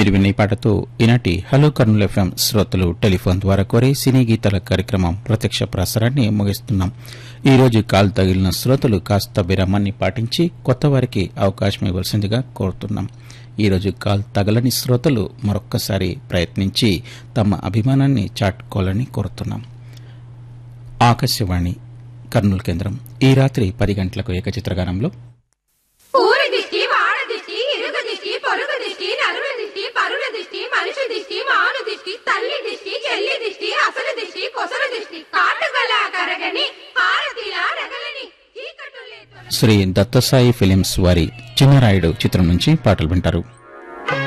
మీరు విన్న ఈ పాటతో ఈనాటి హలో కర్నూలు ఎఫ్ఎం శ్రోతలు టెలిఫోన్ ద్వారా కోరే సినీ గీతాల కార్యక్రమం ప్రత్యక్ష ప్రసారాన్ని ముగిస్తున్నాం. ఈ రోజు కాల్ తగిలిన శ్రోతలు కాస్త విరామాన్ని పాటించి కొత్త వారికి అవకాశం ఇవ్వాల్సిందిగా కోరుతున్నాం. ఈ రోజు కాల్ తగలని శ్రోతలు మరొక్కసారి ప్రయత్నించి తమ అభిమానాన్ని చాటుకోవాలని కోరుతున్నాం. ఆకాశవాణి కర్నూలు కేంద్రం ఈ రాత్రి 10 గంటలకు ఏకచిత్రగానంలో మనిషి దిష్టి, మాను దిష్టి, తల్లి దిష్టి, చెల్లి దిష్టి, అసలు దిష్టి, కొసలు దిష్టి, కాటుగలా కరగని హారతిలా రగలని శ్రీ దత్తసాయి ఫిలిమ్స్ వారి చిన్నరాయుడు చిత్రం నుంచి పాటలు వింటారు.